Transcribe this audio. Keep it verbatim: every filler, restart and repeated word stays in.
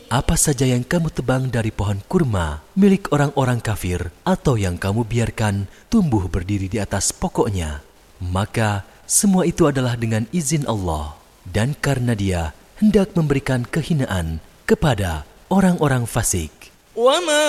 Apa saja yang kamu tebang dari pohon kurma milik orang-orang kafir atau yang kamu biarkan tumbuh berdiri di atas pokoknya, maka semua itu adalah dengan izin Allah, dan karena Dia hendak memberikan kehinaan kepada orang-orang fasik.